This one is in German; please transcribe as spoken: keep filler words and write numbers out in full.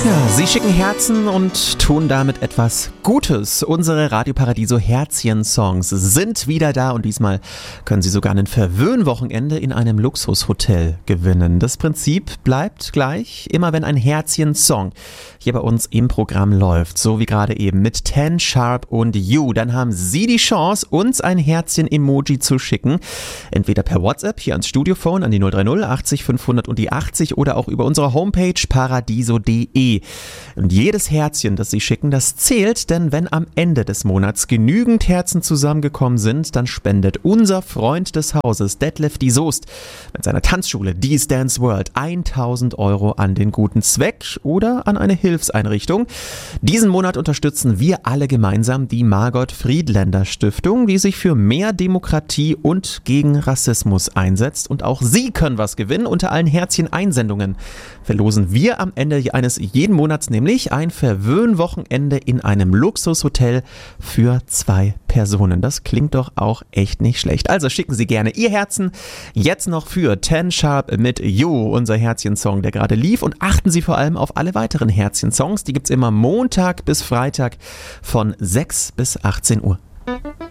Ja, Sie schicken Herzen und tun damit etwas Gutes. Unsere Radio Paradiso Herzchen-Songs sind wieder da und diesmal können Sie sogar ein Verwöhnwochenende in einem Luxushotel gewinnen. Das Prinzip bleibt gleich, immer wenn ein Herzchen-Song hier bei uns im Programm läuft, so wie gerade eben mit Ten Sharp und You, dann haben Sie die Chance, uns ein Herzchen-Emoji zu schicken. Entweder per WhatsApp hier ans Studiophone an die null drei null achtzig fünfhundert und die achtzig oder auch über unsere Homepage paradiso punkt de. Und jedes Herzchen, das Sie schicken, das zählt, denn wenn am Ende des Monats genügend Herzen zusammengekommen sind, dann spendet unser Freund des Hauses, Detlef die Soest, mit seiner Tanzschule D's Dance World tausend Euro an den guten Zweck oder an eine Hilfseinrichtung. Diesen Monat unterstützen wir alle gemeinsam die Margot Friedländer Stiftung, die sich für mehr Demokratie und gegen Rassismus einsetzt. Und auch Sie können was gewinnen. Unter allen Herzchen-Einsendungen verlosen wir am Ende eines jeden Monats nämlich ein Verwöhnwochenende in einem Luxushotel für zwei Personen. Das klingt doch auch echt nicht schlecht. Also schicken Sie gerne Ihr Herzen jetzt noch für Ten Sharp mit You, unser Herzchen-Song, der gerade lief. Und achten Sie vor allem auf alle weiteren Herzchen-Songs. Die gibt's immer Montag bis Freitag von sechs bis achtzehn Uhr.